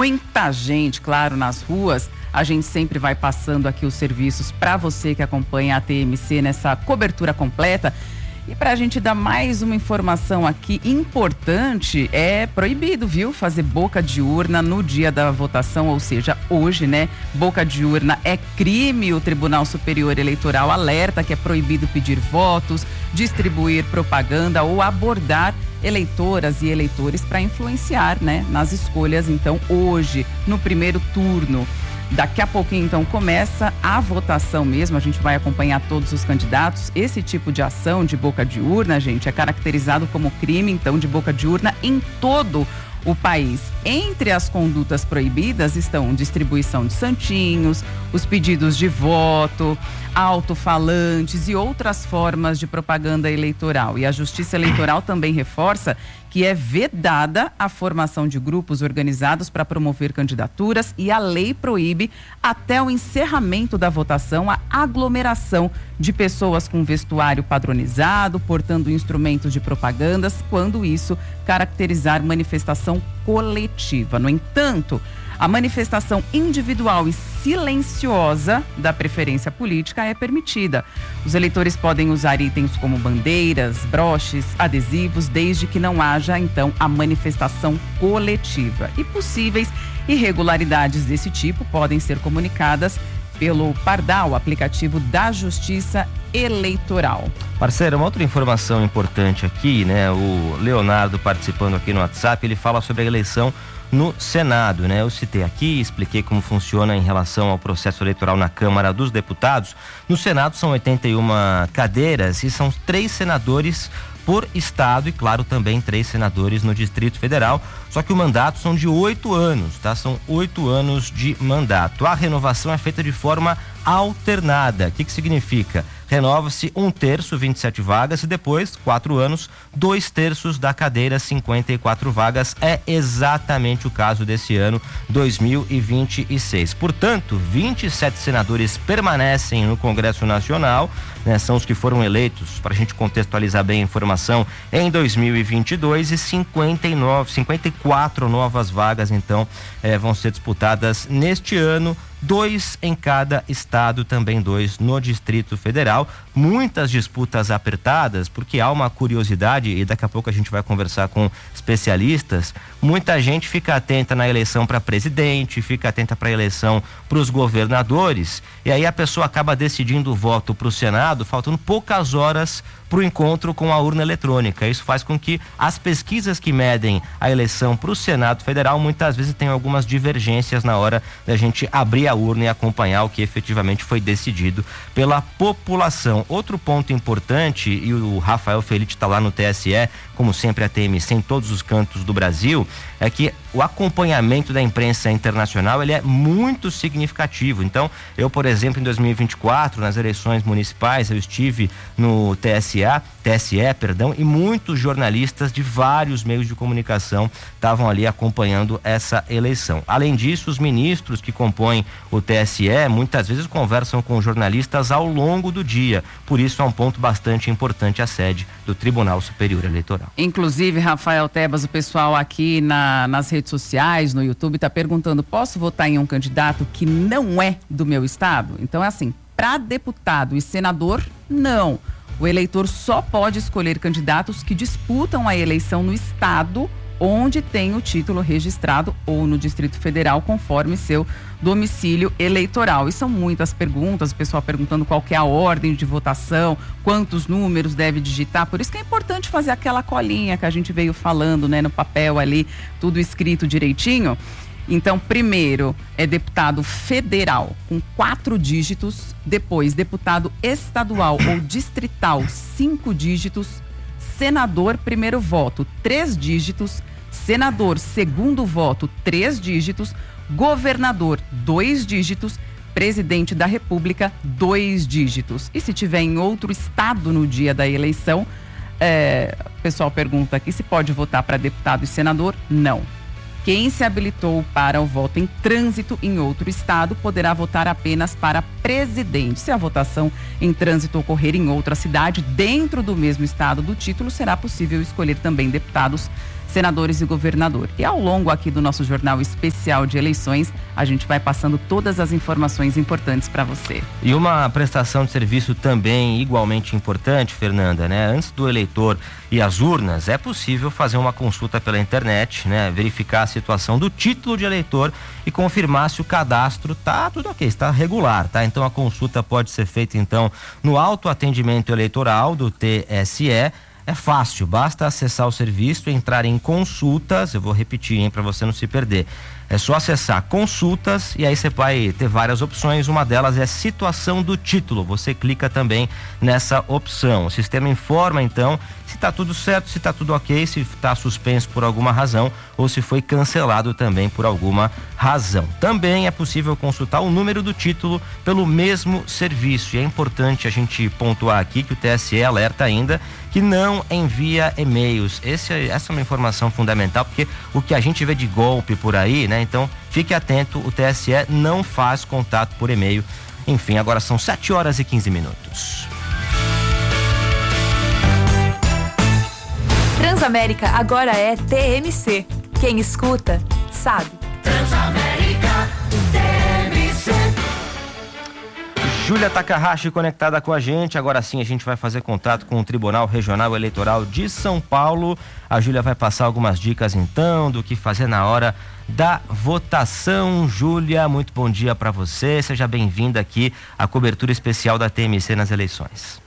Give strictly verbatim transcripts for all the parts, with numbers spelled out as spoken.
muita gente, claro, nas ruas. A gente sempre vai passando aqui os serviços para você que acompanha a T M C nessa cobertura completa. E para a gente dar mais uma informação aqui importante, é proibido, viu, fazer boca de urna no dia da votação, ou seja, hoje, né? Boca de urna é crime. O Tribunal Superior Eleitoral alerta que é proibido pedir votos, distribuir propaganda ou abordar eleitoras e eleitores para influenciar, né, nas escolhas. Então, hoje, no primeiro turno. Daqui a pouquinho, então, começa a votação mesmo. A gente vai acompanhar todos os candidatos. Esse tipo de ação de boca de urna, gente, é caracterizado como crime, então, de boca de urna em todo o país. Entre as condutas proibidas estão distribuição de santinhos, os pedidos de voto, alto-falantes e outras formas de propaganda eleitoral. E a Justiça Eleitoral também reforça que é vedada a formação de grupos organizados para promover candidaturas e a lei proíbe, até o encerramento da votação, a aglomeração de pessoas com vestuário padronizado, portando instrumentos de propagandas, quando isso caracterizar manifestação coletiva. No entanto, a manifestação individual e silenciosa da preferência política é permitida. Os eleitores podem usar itens como bandeiras, broches, adesivos, desde que não haja, então, a manifestação coletiva. E possíveis irregularidades desse tipo podem ser comunicadas pelo Pardal, aplicativo da Justiça Eleitoral. Parceiro, uma outra informação importante aqui, né? O Leonardo participando aqui no WhatsApp, ele fala sobre a eleição no Senado, né? Eu citei aqui, expliquei como funciona em relação ao processo eleitoral na Câmara dos Deputados. No Senado são oitenta e uma cadeiras e são três senadores por estado e, claro, também três senadores no Distrito Federal. Só que o mandato são de oito anos, tá? São oito anos de mandato. A renovação é feita de forma alternada. O que que significa? Renova-se um terço, vinte e sete vagas, e depois, quatro anos, dois terços da cadeira, cinquenta e quatro vagas. É exatamente o caso desse ano, dois mil e vinte e seis. Portanto, vinte e sete senadores permanecem no Congresso Nacional, né? São os que foram eleitos, para a gente contextualizar bem a informação, em dois mil e vinte e dois, e cinquenta e nove, cinquenta e quatro novas vagas, então, eh, vão ser disputadas neste ano. Dois em cada estado, também dois no Distrito Federal. Muitas disputas apertadas, porque há uma curiosidade, e daqui a pouco a gente vai conversar com especialistas. Muita gente fica atenta na eleição para presidente, fica atenta para a eleição para os governadores, e aí a pessoa acaba decidindo o voto para o Senado, faltando poucas horas para o encontro com a urna eletrônica. Isso faz com que as pesquisas que medem a eleição para o Senado Federal muitas vezes tenham algumas divergências na hora da gente abrir a urna e acompanhar o que efetivamente foi decidido pela população. Outro ponto importante, e o Rafael Felite está lá no T S E, como sempre a T M C em todos os cantos do Brasil, é que o acompanhamento da imprensa internacional, ele é muito significativo. Então, eu, por exemplo, em dois mil e vinte e quatro, nas eleições municipais, eu estive no T S E, T S E, perdão, e muitos jornalistas de vários meios de comunicação estavam ali acompanhando essa eleição. Além disso, os ministros que compõem o T S E muitas vezes conversam com jornalistas ao longo do dia. Por isso é um ponto bastante importante a sede do Tribunal Superior Eleitoral. Inclusive, Rafael Tebas, o pessoal aqui na, nas redes sociais, no YouTube, está perguntando: posso votar em um candidato que não é do meu estado? Então é assim, para deputado e senador, não. O eleitor só pode escolher candidatos que disputam a eleição no estado onde tem o título registrado ou no Distrito Federal, conforme seu domicílio eleitoral. E são muitas perguntas, o pessoal perguntando qual que é a ordem de votação, quantos números deve digitar. Por isso que é importante fazer aquela colinha que a gente veio falando, né, no papel ali, tudo escrito direitinho. Então, primeiro é deputado federal com quatro dígitos, depois deputado estadual ou distrital, cinco dígitos, senador primeiro voto, três dígitos, senador segundo voto, três dígitos, governador, dois dígitos, presidente da República, dois dígitos. E se tiver em outro estado no dia da eleição, é, o pessoal pergunta aqui se pode votar para deputado e senador? Não. Quem se habilitou para o voto em trânsito em outro estado poderá votar apenas para presidente. Se a votação em trânsito ocorrer em outra cidade, dentro do mesmo estado do título, será possível escolher também deputados senadores e governador. E ao longo aqui do nosso jornal especial de eleições, a gente vai passando todas as informações importantes para você. E uma prestação de serviço também igualmente importante, Fernanda, né? Antes do eleitor ir às urnas, é possível fazer uma consulta pela internet, né? Verificar a situação do título de eleitor e confirmar se o cadastro tá tudo ok, está regular, tá? Então a consulta pode ser feita então no autoatendimento eleitoral do T S E. É fácil, basta acessar o serviço, entrar em consultas, eu vou repetir, hein, para você não se perder. É só acessar consultas e aí você vai ter várias opções, uma delas é situação do título, você clica também nessa opção. O sistema informa então se está tudo certo, se está tudo ok, se está suspenso por alguma razão ou se foi cancelado também por alguma razão. Também é possível consultar o número do título pelo mesmo serviço e é importante a gente pontuar aqui que o T S E alerta ainda que não envia e-mails. Esse, essa é uma informação fundamental porque o que a gente vê de golpe por aí, né? Então fique atento, o T S E não faz contato por e-mail. Enfim, agora são sete horas e quinze minutos. Transamérica agora é T M C. Quem escuta, sabe. Transamérica, T M C. Júlia Takahashi conectada com a gente. Agora sim a gente vai fazer contato com o Tribunal Regional Eleitoral de São Paulo. A Júlia vai passar algumas dicas então do que fazer na hora da votação. Júlia, muito bom dia para você. Seja bem-vinda aqui à cobertura especial da T M C nas eleições.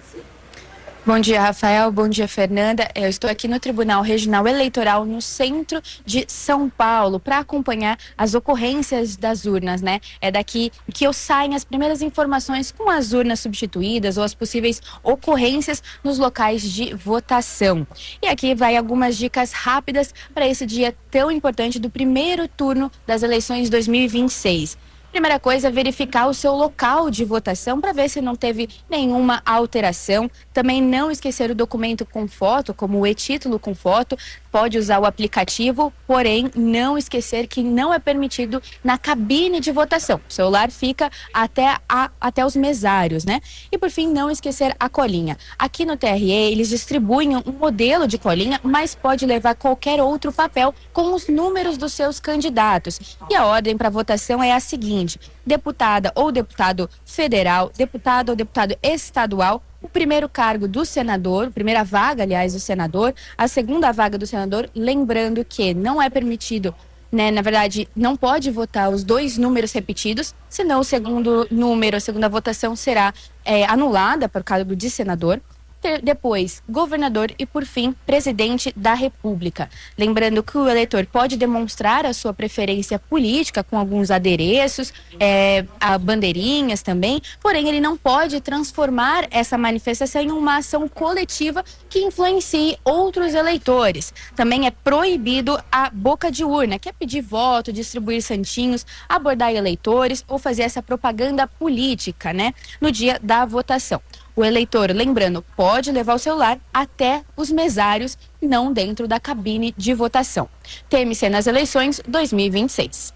Bom dia, Rafael. Bom dia, Fernanda. Eu estou aqui no Tribunal Regional Eleitoral no centro de São Paulo para acompanhar as ocorrências das urnas, né? É daqui que eu saio as primeiras informações com as urnas substituídas ou as possíveis ocorrências nos locais de votação. E aqui vai algumas dicas rápidas para esse dia tão importante do primeiro turno das eleições de dois mil e vinte e seis. Primeira coisa é verificar o seu local de votação para ver se não teve nenhuma alteração. Também não esquecer o documento com foto, como o e-título com foto. Pode usar o aplicativo, porém não esquecer que não é permitido na cabine de votação. O celular fica até, a, até os mesários, né? E por fim, não esquecer a colinha. Aqui no T R E eles distribuem um modelo de colinha, mas pode levar qualquer outro papel com os números dos seus candidatos. E a ordem para votação é a seguinte: deputada ou deputado federal, deputado ou deputado estadual, o primeiro cargo do senador, a primeira vaga, aliás, do senador, a segunda vaga do senador, lembrando que não é permitido, né, na verdade, não pode votar os dois números repetidos, senão o segundo número, a segunda votação será é, anulada para o cargo de senador. Depois, governador e, por fim, presidente da República. Lembrando que o eleitor pode demonstrar a sua preferência política com alguns adereços, é, a bandeirinhas também, porém ele não pode transformar essa manifestação em uma ação coletiva que influencie outros eleitores. Também é proibido a boca de urna, que é pedir voto, distribuir santinhos, abordar eleitores ou fazer essa propaganda política, né, no dia da votação. O eleitor, lembrando, pode levar o celular até os mesários, não dentro da cabine de votação. T M C nas eleições dois mil e vinte e seis.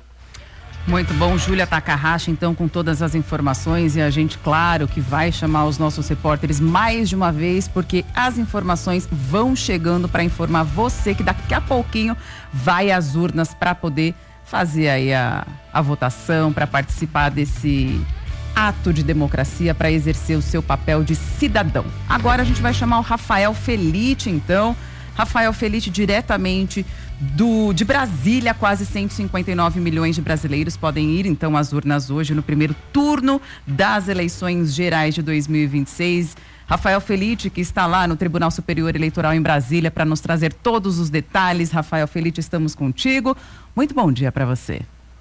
Muito bom, Júlia Takahashi, então, com todas as informações, e a gente, claro, que vai chamar os nossos repórteres mais de uma vez, porque as informações vão chegando para informar você que daqui a pouquinho vai às urnas para poder fazer aí a, a votação, para participar desse ato de democracia, para exercer o seu papel de cidadão. Agora a gente vai chamar o Rafael Felite, então. Rafael Felite, diretamente do, de Brasília, quase cento e cinquenta e nove milhões de brasileiros podem ir, então, às urnas hoje no primeiro turno das eleições gerais de dois mil e vinte e seis. Rafael Felite, que está lá no Tribunal Superior Eleitoral em Brasília para nos trazer todos os detalhes. Rafael Felite, estamos contigo. Muito bom dia para você.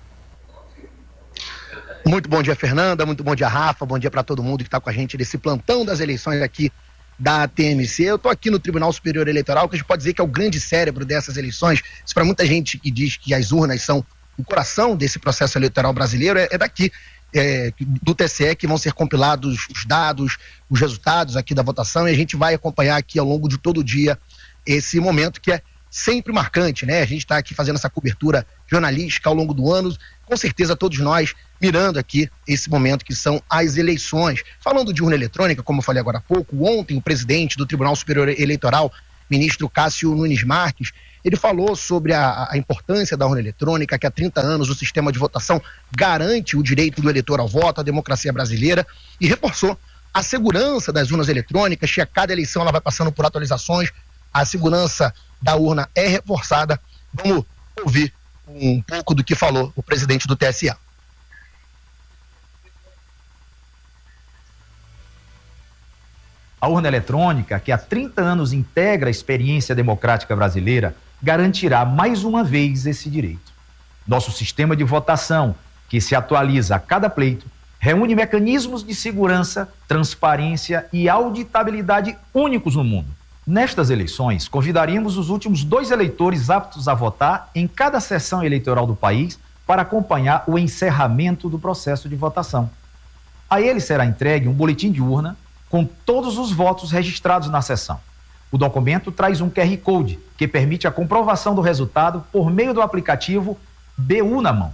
Muito bom dia, Fernanda, muito bom dia, Rafa, bom dia para todo mundo que está com a gente nesse plantão das eleições aqui da T M C. Eu estou aqui no Tribunal Superior Eleitoral, que a gente pode dizer que é o grande cérebro dessas eleições. Isso para muita gente que diz que as urnas são o coração desse processo eleitoral brasileiro, é, é daqui, é, do T C E, que vão ser compilados os dados, os resultados aqui da votação, e a gente vai acompanhar aqui ao longo de todo o dia esse momento que é sempre marcante, né? A gente está aqui fazendo essa cobertura jornalística ao longo do ano, com certeza todos nós mirando aqui esse momento que são as eleições. Falando de urna eletrônica, como eu falei agora há pouco, ontem o presidente do Tribunal Superior Eleitoral, ministro Cássio Nunes Marques, Ele falou sobre a, a importância da urna eletrônica, que há trinta anos o sistema de votação garante o direito do eleitor ao voto, a democracia brasileira, e reforçou a segurança das urnas eletrônicas, que a cada eleição ela vai passando por atualizações, a segurança da urna é reforçada. Vamos ouvir um pouco do que falou o presidente do T S E. A urna eletrônica, que há trinta anos integra a experiência democrática brasileira, garantirá mais uma vez esse direito. Nosso sistema de votação, que se atualiza a cada pleito, reúne mecanismos de segurança, transparência e auditabilidade únicos no mundo. Nestas eleições, convidaríamos os últimos dois eleitores aptos a votar em cada sessão eleitoral do país para acompanhar o encerramento do processo de votação. A ele será entregue um boletim de urna com todos os votos registrados na sessão. O documento traz um Q R Code que permite a comprovação do resultado por meio do aplicativo B U na mão.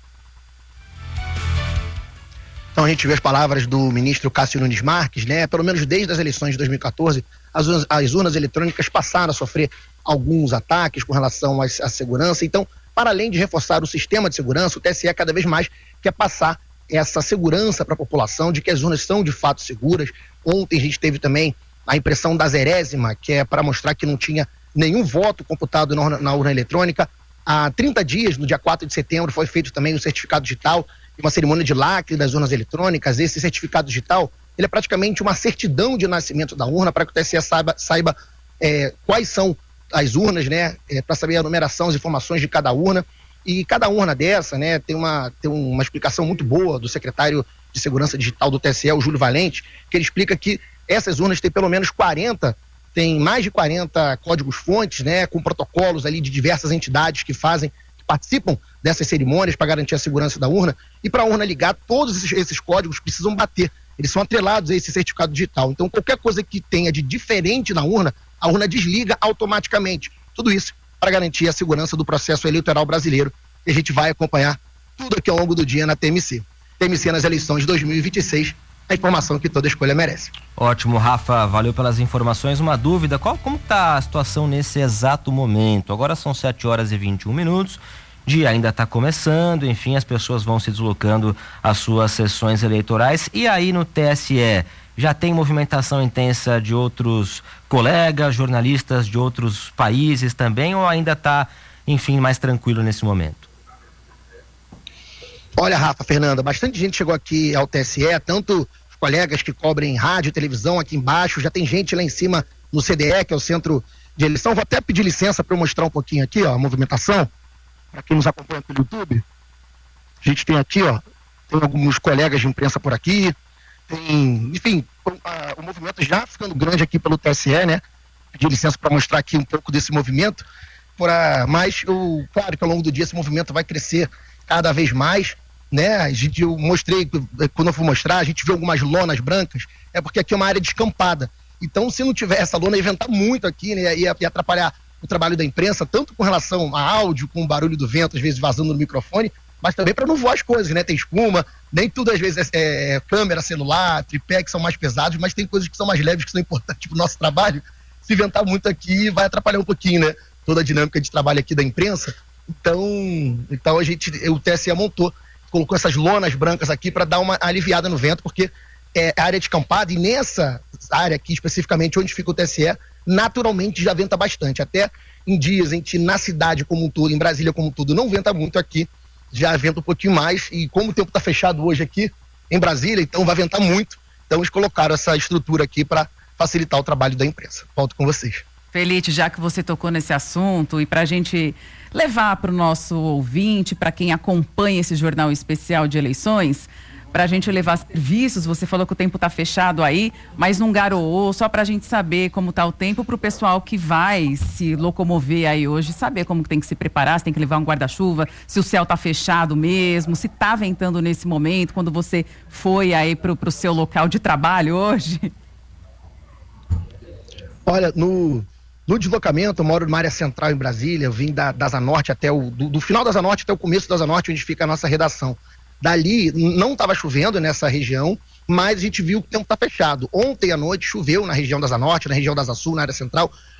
Então a gente vê as palavras do ministro Cássio Nunes Marques, né? Pelo menos desde as eleições de dois mil e quatorze, as urnas, as urnas eletrônicas passaram a sofrer alguns ataques com relação à, à segurança. Então, para além de reforçar o sistema de segurança, o T S E cada vez mais quer passar essa segurança para a população de que as urnas são de fato seguras. Ontem a gente teve também a impressão da zerésima, que é para mostrar que não tinha nenhum voto computado na urna, na urna eletrônica. Há trinta dias, no dia quatro de setembro, foi feito também o certificado digital e uma cerimônia de lacre das urnas eletrônicas. Esse certificado digital, ele é praticamente uma certidão de nascimento da urna para que o T S E saiba, saiba é, quais são as urnas, né, é, para saber a numeração, as informações de cada urna. E cada urna dessa, né, tem uma, tem uma explicação muito boa do secretário de Segurança Digital do T S E, o Júlio Valente, que ele explica que essas urnas têm pelo menos quarenta, tem mais de quarenta códigos-fontes, né, com protocolos ali de diversas entidades que fazem, que participam dessas cerimônias para garantir a segurança da urna. E para a urna ligar, todos esses, esses códigos precisam bater. Eles são atrelados a esse certificado digital. Então, qualquer coisa que tenha de diferente na urna, a urna desliga automaticamente. Tudo isso para garantir a segurança do processo eleitoral brasileiro. E a gente vai acompanhar tudo aqui ao longo do dia na T M C. T M C nas eleições de dois mil e vinte e seis, a informação que toda escolha merece. Ótimo, Rafa, valeu pelas informações. Uma dúvida, qual, como está a situação nesse exato momento? Agora são sete horas e vinte e um minutos, dia ainda está começando, enfim, as pessoas vão se deslocando às suas sessões eleitorais. E aí no T S E, já tem movimentação intensa de outros colegas, jornalistas de outros países também, ou ainda está, enfim, mais tranquilo nesse momento? Olha, Rafa, Fernanda, bastante gente chegou aqui ao T S E, tanto os colegas que cobrem rádio, televisão aqui embaixo, já tem gente lá em cima no C D E, que é o Centro de Eleição. Vou até pedir licença para eu mostrar um pouquinho aqui, ó, a movimentação, para quem nos acompanha pelo YouTube. A gente tem aqui, ó, tem alguns colegas de imprensa por aqui, tem, enfim, o, a, o movimento já ficando grande aqui pelo T S E, né? Pedir licença para mostrar aqui um pouco desse movimento, pra, mas eu, claro que ao longo do dia esse movimento vai crescer cada vez mais, né? A gente, eu mostrei, quando eu fui mostrar, a gente viu algumas lonas brancas, é porque aqui é uma área descampada. Então, se não tiver essa lona, ia ventar muito aqui, né? Ia, ia atrapalhar o trabalho da imprensa, tanto com relação a áudio, com o barulho do vento, às vezes vazando no microfone, mas também para não voar as coisas, né? Tem espuma, nem tudo às vezes é, é câmera, celular, tripé, que são mais pesados, mas tem coisas que são mais leves, que são importantes para o nosso trabalho. Se ventar muito aqui, vai atrapalhar um pouquinho, né? Toda a dinâmica de trabalho aqui da imprensa. Então, então a gente, o T S E montou, colocou essas lonas brancas aqui para dar uma aliviada no vento, porque é área descampada, e nessa área aqui, especificamente onde fica o T S E, naturalmente já venta bastante. Até em dias em que na cidade como um todo, em Brasília como um todo, não venta muito, aqui já venta um pouquinho mais, e como o tempo está fechado hoje aqui em Brasília, então vai ventar muito. Então eles colocaram essa estrutura aqui para facilitar o trabalho da imprensa. Volto com vocês. Felite, já que você tocou nesse assunto, e para a gente levar para o nosso ouvinte, para quem acompanha esse jornal especial de eleições, para a gente levar serviços, você falou que o tempo está fechado aí, mas não garoou, só para a gente saber como está o tempo, para o pessoal que vai se locomover aí hoje, saber como tem que se preparar, se tem que levar um guarda-chuva, se o céu está fechado mesmo, se está ventando nesse momento, quando você foi aí para o seu local de trabalho hoje. Olha, no... No deslocamento, eu moro numa área central em Brasília, eu vim da, da Asa Norte até o, do, do final da Asa Norte até o começo da Asa Norte, onde fica a nossa redação. Dali, não estava chovendo nessa região, mas a gente viu que o tempo está fechado. Ontem à noite choveu na região da Asa Norte, na região da Asa Sul, na área central,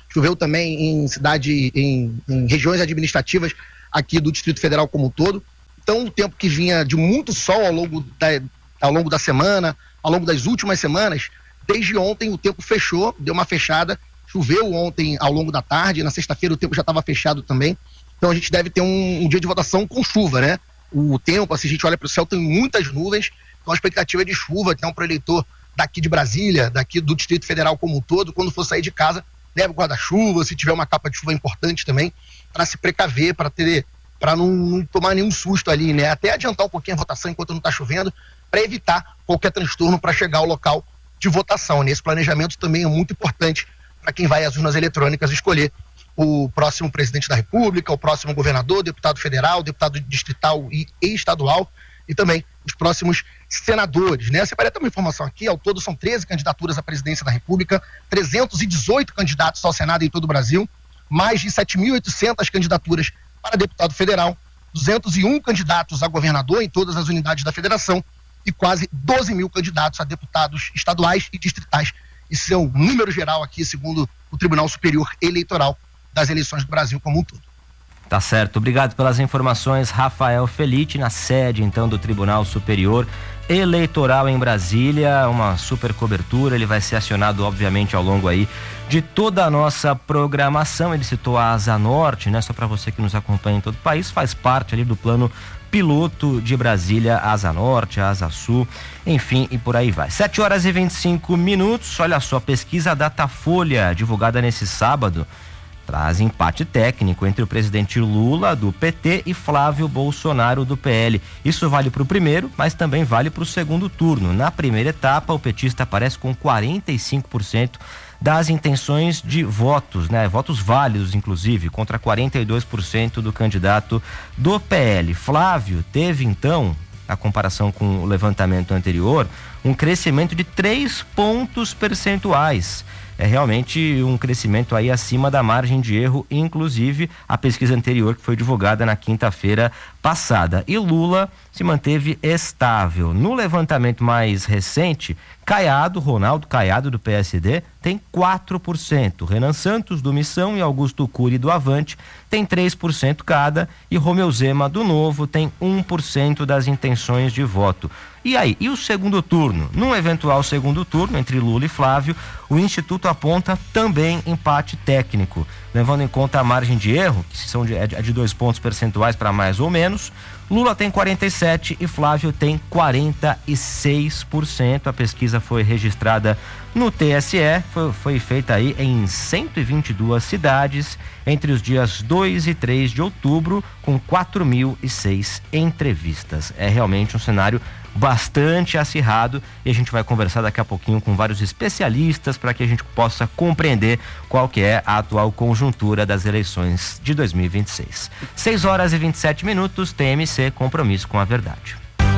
choveu também em cidade, em, em regiões administrativas aqui do Distrito Federal como um todo. Então, o tempo que vinha de muito sol ao longo da, ao longo da semana, ao longo das últimas semanas, desde ontem o tempo fechou, deu uma fechada, choveu ontem ao longo da tarde, na sexta-feira o tempo já estava fechado também, então a gente deve ter um, um dia de votação com chuva, né? O tempo, assim, a gente olha para o céu, tem muitas nuvens, então a expectativa é de chuva, então para o eleitor daqui de Brasília, daqui do Distrito Federal como um todo, quando for sair de casa, leve guarda-chuva, se tiver uma capa de chuva importante também, para se precaver, para ter... para não, não tomar nenhum susto ali, né? Até adiantar um pouquinho a votação enquanto não está chovendo, para evitar qualquer transtorno para chegar ao local de votação. Esse planejamento também é muito importante para quem vai às urnas eletrônicas escolher o próximo presidente da República, o próximo governador, deputado federal, deputado distrital e estadual, e também os próximos senadores, né? Eu separei até uma informação aqui, ao todo são treze candidaturas à presidência da República, trezentos e dezoito candidatos ao Senado em todo o Brasil, mais de sete mil e oitocentas candidaturas para deputado federal, duzentos e um candidatos a governador em todas as unidades da federação e quase doze mil candidatos a deputados estaduais e distritais. Isso é o número geral aqui, segundo o Tribunal Superior Eleitoral das eleições do Brasil como um todo. Tá certo, obrigado pelas informações, Rafael Felitti, na sede então do Tribunal Superior Eleitoral em Brasília, uma super cobertura, ele vai ser acionado obviamente ao longo aí de toda a nossa programação. Ele citou a Asa Norte, né? Só para você que nos acompanha em todo o país, faz parte ali do plano piloto de Brasília, Asa Norte, Asa Sul, enfim, e por aí vai. sete horas e vinte e cinco minutos, olha só, pesquisa Datafolha, divulgada nesse sábado, traz empate técnico entre o presidente Lula, do P T, e Flávio Bolsonaro, do P L. Isso vale para o primeiro, mas também vale para o segundo turno. Na primeira etapa, o petista aparece com quarenta e cinco por cento das intenções de votos, né? Votos válidos, inclusive, contra quarenta e dois por cento do candidato do P L. Flávio teve, então, na comparação com o levantamento anterior, um crescimento de três pontos percentuais. É realmente um crescimento aí acima da margem de erro, inclusive a pesquisa anterior que foi divulgada na quinta-feira passada. E Lula se manteve estável. No levantamento mais recente, Caiado, Ronaldo Caiado, do P S D, tem quatro por cento. Renan Santos, do Missão, e Augusto Cury, do Avante, tem três por cento cada. E Romeu Zema, do Novo, tem um por cento das intenções de voto. E aí, e o segundo turno? Num eventual segundo turno entre Lula e Flávio, o Instituto aponta também empate técnico. Levando em conta a margem de erro, que são de, é de dois pontos percentuais para mais ou menos, Lula tem quarenta e sete por cento e Flávio tem quarenta e seis por cento. A pesquisa foi registrada no T S E, foi, foi feita aí em cento e vinte e duas cidades entre os dias dois e três de outubro, com quatro mil e seis entrevistas. É realmente um cenário bastante acirrado e a gente vai conversar daqui a pouquinho com vários especialistas para que a gente possa compreender qual que é a atual conjuntura das eleições de dois mil e vinte e seis. seis horas e vinte e sete minutos, T M C, compromisso com a verdade.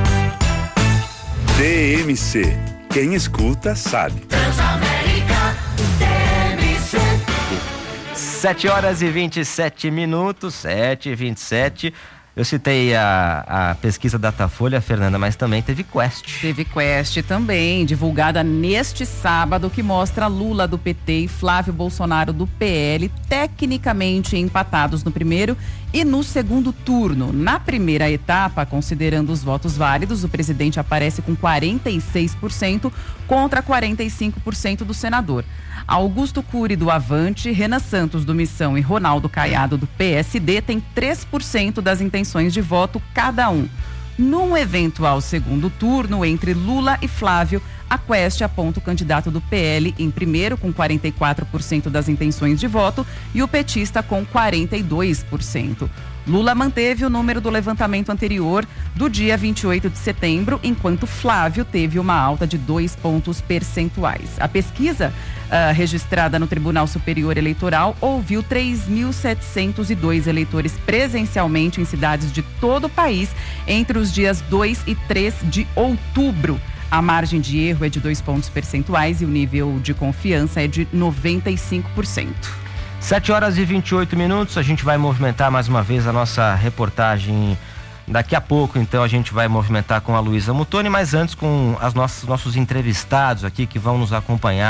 T M C, quem escuta sabe. Transamérica, T M C. sete horas e vinte e sete minutos, sete e vinte e sete. Eu citei a, a pesquisa Datafolha, Fernanda, mas também teve Quest. Teve Quest também, divulgada neste sábado, que mostra Lula, do P T, e Flávio Bolsonaro, do P L, tecnicamente empatados no primeiro e no segundo turno. Na primeira etapa, considerando os votos válidos, o presidente aparece com quarenta e seis por cento contra quarenta e cinco por cento do senador. Augusto Cury, do Avante, Renan Santos, do Missão, e Ronaldo Caiado, do P S D, tem três por cento das intenções de voto cada um. Num eventual segundo turno entre Lula e Flávio, a Quest aponta o candidato do P L em primeiro com quarenta e quatro por cento das intenções de voto e o petista com quarenta e dois por cento. Lula manteve o número do levantamento anterior do dia vinte e oito de setembro, enquanto Flávio teve uma alta de dois pontos percentuais. A pesquisa, uh, registrada no Tribunal Superior Eleitoral, ouviu três mil setecentos e dois eleitores presencialmente em cidades de todo o país entre os dias dois e três de outubro. A margem de erro é de dois pontos percentuais e o nível de confiança é de noventa e cinco por cento. sete horas e vinte e oito minutos, a gente vai movimentar mais uma vez a nossa reportagem daqui a pouco, então a gente vai movimentar com a Luísa Mutoni, mas antes com as nossas, nossos entrevistados aqui que vão nos acompanhar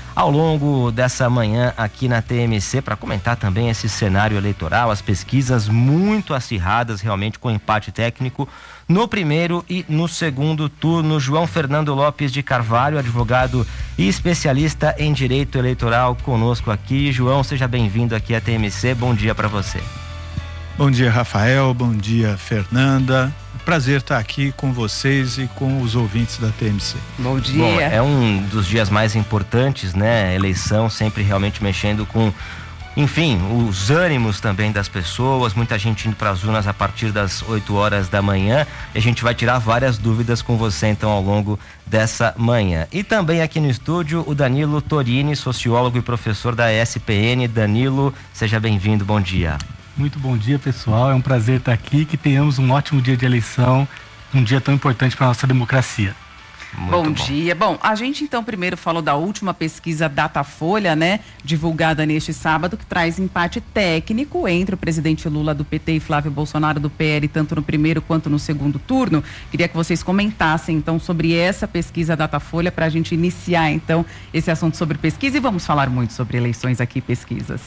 ao longo dessa manhã aqui na T M C para comentar também esse cenário eleitoral, as pesquisas muito acirradas, realmente com empate técnico no primeiro e no segundo turno. João Fernando Lopes de Carvalho, advogado e especialista em direito eleitoral, conosco aqui. João, seja bem-vindo aqui à T M C. Bom dia para você. Bom dia, Rafael. Bom dia, Fernanda. Prazer estar aqui com vocês e com os ouvintes da T M C. Bom dia. Bom, é um dos dias mais importantes, né? Eleição sempre realmente mexendo com, enfim, os ânimos também das pessoas, muita gente indo para as urnas a partir das oito horas da manhã, e a gente vai tirar várias dúvidas com você então ao longo dessa manhã. E também aqui no estúdio o Danilo Torini, sociólogo e professor da E S P N. Danilo, seja bem-vindo, bom dia. Muito bom dia, pessoal, é um prazer estar aqui, que tenhamos um ótimo dia de eleição, um dia tão importante para a nossa democracia. Muito bom, bom dia. Bom, a gente então primeiro falou da última pesquisa Datafolha, né, divulgada neste sábado, que traz empate técnico entre o presidente Lula do P T e Flávio Bolsonaro do P L, tanto no primeiro quanto no segundo turno. Queria que vocês comentassem então sobre essa pesquisa Datafolha para a gente iniciar então esse assunto sobre pesquisa, e vamos falar muito sobre eleições aqui, pesquisas.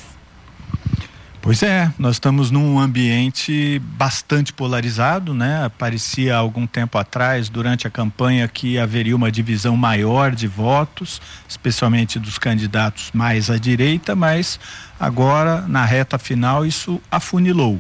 Pois é, nós estamos num ambiente bastante polarizado, né? Parecia há algum tempo atrás, durante a campanha, que haveria uma divisão maior de votos, especialmente dos candidatos mais à direita, mas agora, na reta final, isso afunilou.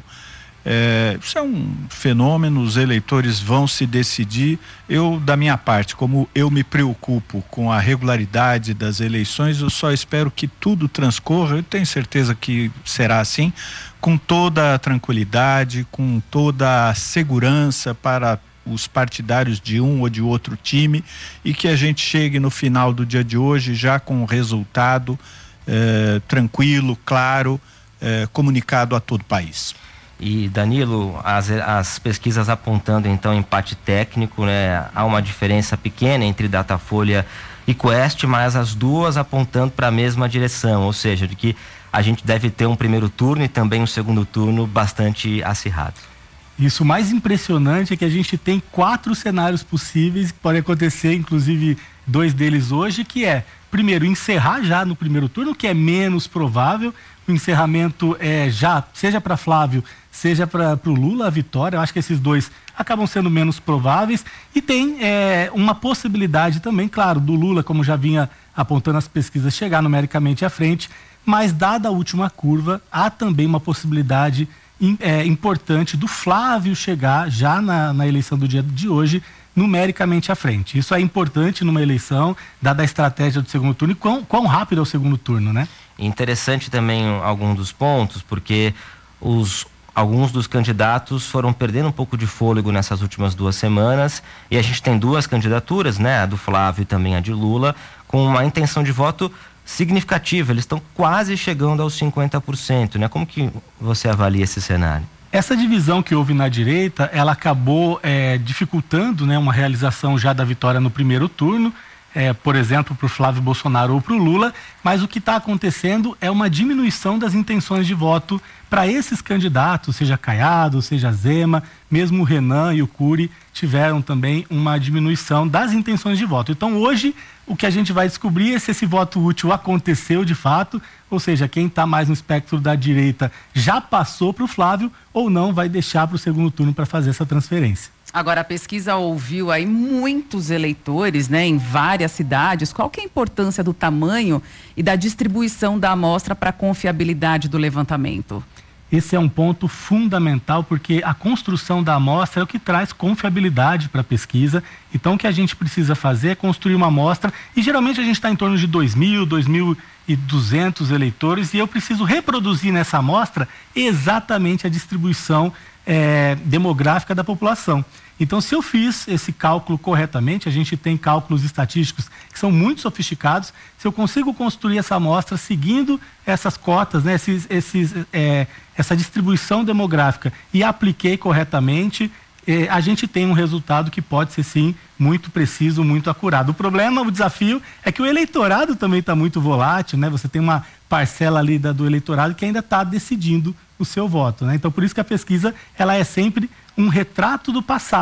É, isso é um fenômeno, os eleitores vão se decidir. Eu, da minha parte, como eu me preocupo com a regularidade das eleições, eu só espero que tudo transcorra, eu tenho certeza que será assim, com toda a tranquilidade, com toda a segurança para os partidários de um ou de outro time, e que a gente chegue no final do dia de hoje já com um resultado é, tranquilo, claro, é, comunicado a todo o país. E Danilo, as, as pesquisas apontando então empate técnico, né? Há uma diferença pequena entre Datafolha e Quest, mas as duas apontando para a mesma direção, ou seja, de que a gente deve ter um primeiro turno e também um segundo turno bastante acirrado. Isso, o mais impressionante é que a gente tem quatro cenários possíveis que podem acontecer, inclusive dois deles hoje, que é, primeiro, encerrar já no primeiro turno, que é menos provável. O encerramento é já, seja para Flávio, seja para o Lula, a vitória. Eu acho que esses dois acabam sendo menos prováveis. E tem é, uma possibilidade também, claro, do Lula, como já vinha apontando as pesquisas, chegar numericamente à frente. Mas, dada a última curva, há também uma possibilidade é, importante do Flávio chegar já na, na eleição do dia de hoje, numericamente à frente. Isso é importante numa eleição, dada a estratégia do segundo turno e quão, quão rápido é o segundo turno, né? Interessante também alguns dos pontos, porque os, alguns dos candidatos foram perdendo um pouco de fôlego nessas últimas duas semanas, e a gente tem duas candidaturas, né, a do Flávio e também a de Lula, com uma intenção de voto significativa. Eles estão quase chegando aos cinquenta por cento, né? Como que você avalia esse cenário? Essa divisão que houve na direita, ela acabou é, dificultando, né, uma realização já da vitória no primeiro turno, é, por exemplo, para o Flávio Bolsonaro ou para o Lula, mas o que está acontecendo é uma diminuição das intenções de voto para esses candidatos, seja Caiado, seja Zema, mesmo o Renan e o Cury tiveram também uma diminuição das intenções de voto. Então hoje o que a gente vai descobrir é se esse voto útil aconteceu de fato, ou seja, quem está mais no espectro da direita já passou para o Flávio ou não vai deixar para o segundo turno para fazer essa transferência. Agora, a pesquisa ouviu aí muitos eleitores, né, em várias cidades. Qual que é a importância do tamanho e da distribuição da amostra para a confiabilidade do levantamento? Esse é um ponto fundamental, porque a construção da amostra é o que traz confiabilidade para a pesquisa. Então, o que a gente precisa fazer é construir uma amostra, e geralmente a gente está em torno de dois mil, dois mil e duzentos eleitores, e eu preciso reproduzir nessa amostra exatamente a distribuição é, demográfica da população. Então, se eu fiz esse cálculo corretamente, a gente tem cálculos estatísticos que são muito sofisticados. Se eu consigo construir essa amostra seguindo essas cotas, né, esses, esses, é, essa distribuição demográfica, e apliquei corretamente, é, a gente tem um resultado que pode ser, sim, muito preciso, muito acurado. O problema, o desafio, é que o eleitorado também está muito volátil, né? Você tem uma parcela ali da, do eleitorado que ainda está decidindo o seu voto, né? Então, por isso que a pesquisa, ela é sempre um retrato do passado.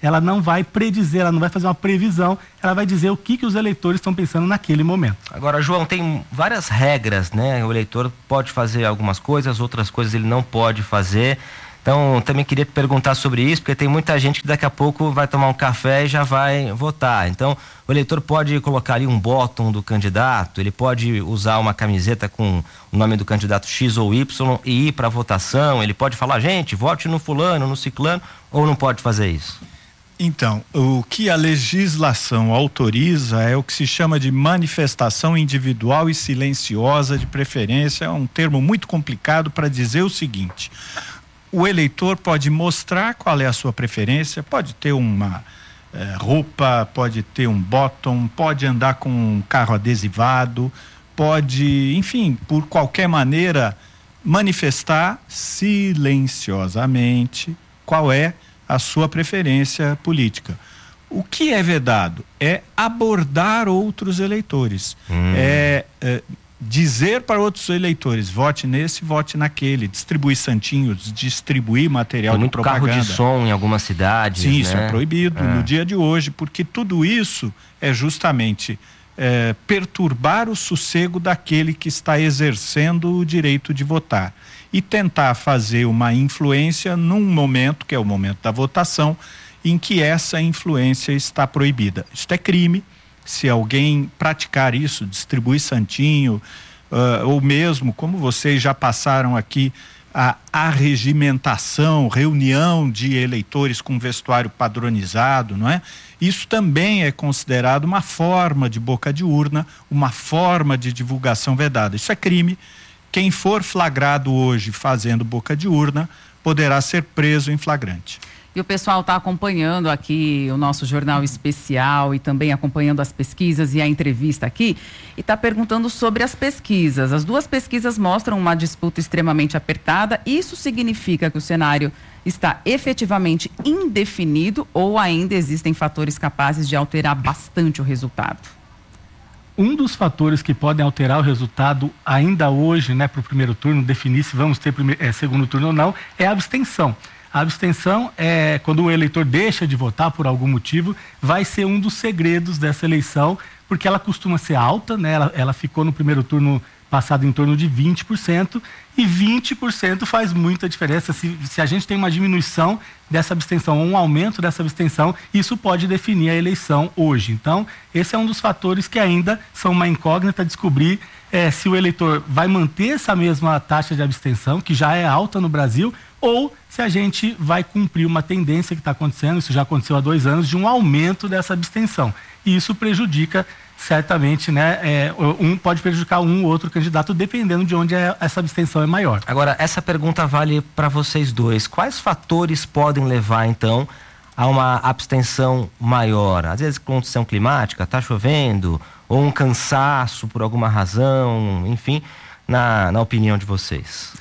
ela não vai predizer, ela não vai fazer uma previsão, ela vai dizer o que, que os eleitores estão pensando naquele momento. Agora, João, tem várias regras, né? O eleitor pode fazer algumas coisas, outras coisas ele não pode fazer. Então, também queria te perguntar sobre isso, porque tem muita gente que daqui a pouco vai tomar um café e já vai votar. Então, o eleitor pode colocar ali um bottom do candidato, ele pode usar uma camiseta com o nome do candidato X ou Y e ir para a votação, ele pode falar, gente, vote no fulano, no ciclano, ou não pode fazer isso? Então, o que a legislação autoriza é o que se chama de manifestação individual e silenciosa de preferência, é um termo muito complicado para dizer o seguinte: o eleitor pode mostrar qual é a sua preferência, pode ter uma eh, roupa, pode ter um bottom, pode andar com um carro adesivado, pode, enfim, por qualquer maneira manifestar silenciosamente qual é a sua preferência política. O que é vedado é abordar outros eleitores, hum. é, é dizer para outros eleitores, vote nesse, vote naquele, distribuir santinhos, distribuir material de propaganda. Carro de som em algumas cidades. Sim, né? isso é proibido é. no dia de hoje, porque tudo isso é justamente é, perturbar o sossego daquele que está exercendo o direito de votar e tentar fazer uma influência num momento, que é o momento da votação, em que essa influência está proibida. Isso é crime. Se alguém praticar isso, distribuir santinho, uh, ou mesmo, como vocês já passaram aqui, a arregimentação, reunião de eleitores com vestuário padronizado, não é? Isso também é considerado uma forma de boca de urna, uma forma de divulgação vedada. Isso é crime. Quem for flagrado hoje fazendo boca de urna poderá ser preso em flagrante. E o pessoal está acompanhando aqui o nosso jornal especial e também acompanhando as pesquisas e a entrevista aqui e está perguntando sobre as pesquisas. As duas pesquisas mostram uma disputa extremamente apertada. Isso significa que o cenário está efetivamente indefinido ou ainda existem fatores capazes de alterar bastante o resultado? Um dos fatores que podem alterar o resultado ainda hoje, né, para o primeiro turno, definir se vamos ter primeiro, é, segundo turno ou não, é a abstenção. A abstenção é quando o eleitor deixa de votar por algum motivo, vai ser um dos segredos dessa eleição, porque ela costuma ser alta, né? Ela, ela ficou no primeiro turno passado em torno de vinte por cento e vinte por cento faz muita diferença. Se, se a gente tem uma diminuição dessa abstenção ou um aumento dessa abstenção, isso pode definir a eleição hoje. Então, esse é um dos fatores que ainda são uma incógnita, descobrir é, se o eleitor vai manter essa mesma taxa de abstenção, que já é alta no Brasil, ou se a gente vai cumprir uma tendência que está acontecendo, isso já aconteceu há dois anos, de um aumento dessa abstenção. E isso prejudica certamente, né? É, um pode prejudicar um ou outro candidato, dependendo de onde é, essa abstenção é maior. Agora, essa pergunta vale para vocês dois. Quais fatores podem levar, então, a uma abstenção maior? Às vezes, condição climática, está chovendo, ou um cansaço por alguma razão, enfim, na, na opinião de vocês.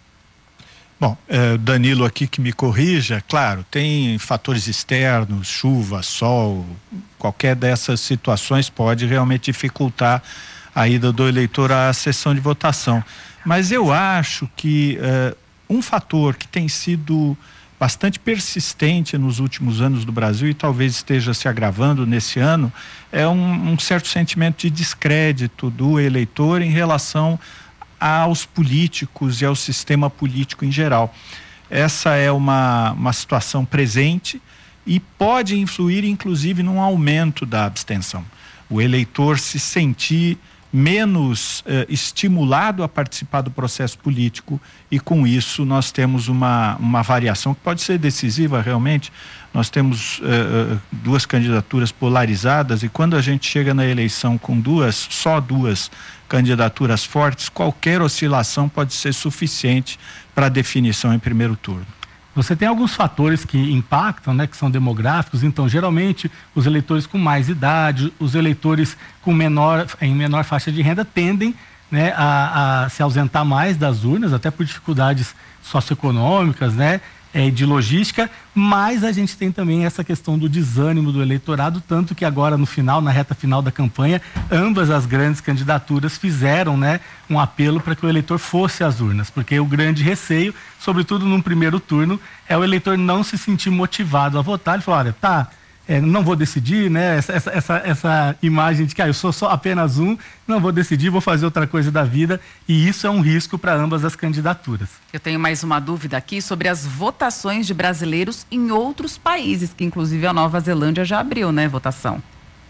Bom, eh, Danilo aqui que me corrija, claro, tem fatores externos, chuva, sol, qualquer dessas situações pode realmente dificultar a ida do eleitor à sessão de votação. Mas eu acho que eh, um fator que tem sido bastante persistente nos últimos anos do Brasil e talvez esteja se agravando nesse ano é um, um certo sentimento de descrédito do eleitor em relação aos políticos e ao sistema político em geral. Essa é uma, uma situação presente e pode influir inclusive num aumento da abstenção. O eleitor se sentir menos eh, estimulado a participar do processo político e com isso nós temos uma, uma variação que pode ser decisiva realmente. Nós temos eh, duas candidaturas polarizadas e quando a gente chega na eleição com duas, só duas candidaturas fortes, qualquer oscilação pode ser suficiente para definição em primeiro turno. Você tem alguns fatores que impactam, né, que são demográficos, então geralmente os eleitores com mais idade, os eleitores com menor, em menor faixa de renda tendem, né, a, a se ausentar mais das urnas, até por dificuldades socioeconômicas, né, é, de logística, mas a gente tem também essa questão do desânimo do eleitorado, tanto que agora no final, na reta final da campanha, ambas as grandes candidaturas fizeram, né, um apelo para que o eleitor fosse às urnas, porque o grande receio, sobretudo num primeiro turno, é o eleitor não se sentir motivado a votar. Ele fala, olha, tá, é, não vou decidir, né? Essa, essa, essa, essa imagem de que ah, eu sou só apenas um, não vou decidir, vou fazer outra coisa da vida, e isso é um risco para ambas as candidaturas. Eu tenho mais uma dúvida aqui sobre as votações de brasileiros em outros países, que inclusive a Nova Zelândia já abriu, né, votação.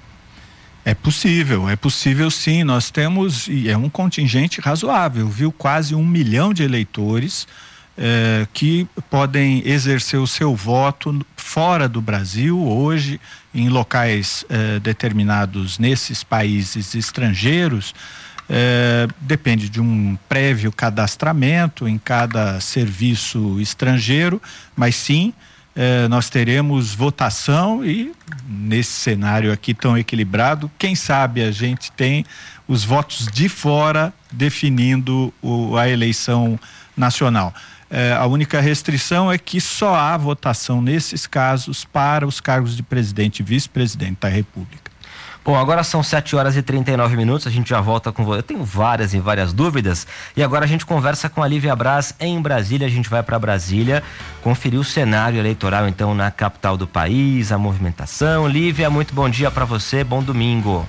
É possível, é possível sim. Nós temos, e é um contingente razoável, viu? Quase um milhão de eleitores eh, que podem exercer o seu voto fora do Brasil, hoje, em locais eh, determinados nesses países estrangeiros. Eh, depende de um prévio cadastramento em cada serviço estrangeiro, mas sim, Eh, nós teremos votação e nesse cenário aqui tão equilibrado, quem sabe a gente tem os votos de fora definindo o, a eleição nacional. Eh, a única restrição é que só há votação nesses casos para os cargos de presidente e vice-presidente da República. Bom, agora são sete horas e trinta e nove minutos, a gente já volta com você. Eu tenho várias e várias dúvidas e agora a gente conversa com a Lívia Braz em Brasília. A gente vai para Brasília conferir o cenário eleitoral então na capital do país, a movimentação. Lívia, muito bom dia para você, bom domingo.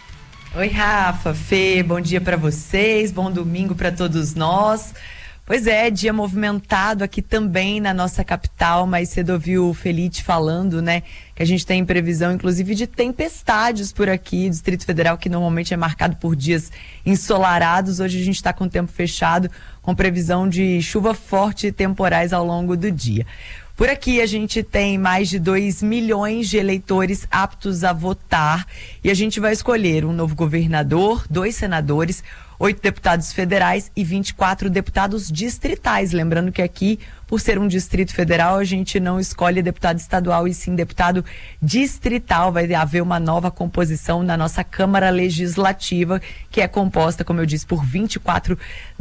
Oi, Rafa, Fê, bom dia para vocês, bom domingo para todos nós. Pois é, dia movimentado aqui também na nossa capital. Mais cedo ouviu o Felite falando, né, que a gente tem previsão, inclusive, de tempestades por aqui, Distrito Federal, que normalmente é marcado por dias ensolarados. Hoje a gente está com o tempo fechado, com previsão de chuva forte e temporais ao longo do dia. Por aqui a gente tem mais de dois milhões de eleitores aptos a votar e a gente vai escolher um novo governador, dois senadores, oito deputados federais e vinte e quatro deputados distritais. Lembrando que aqui, por ser um distrito federal, a gente não escolhe deputado estadual e sim deputado distrital. Vai haver uma nova composição na nossa Câmara Legislativa, que é composta, como eu disse, por vinte e quatro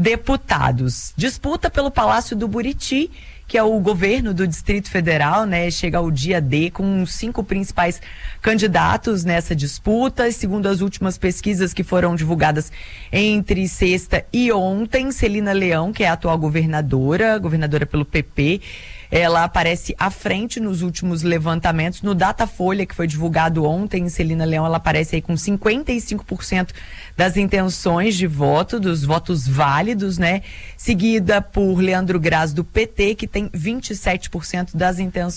deputados. Disputa pelo Palácio do Buriti, que é o governo do Distrito Federal, né? Chega ao dia D com cinco principais candidatos nessa disputa. Segundo as últimas pesquisas que foram divulgadas entre sexta e ontem, Celina Leão, que é a atual governadora, governadora pelo P P, ela aparece à frente nos últimos levantamentos. No Datafolha, que foi divulgado ontem, Celina Leão, ela aparece aí com cinquenta e cinco por cento das intenções de voto, dos votos válidos, né? Seguida por Leandro Graz, do P T, que tem vinte e sete por cento das intenções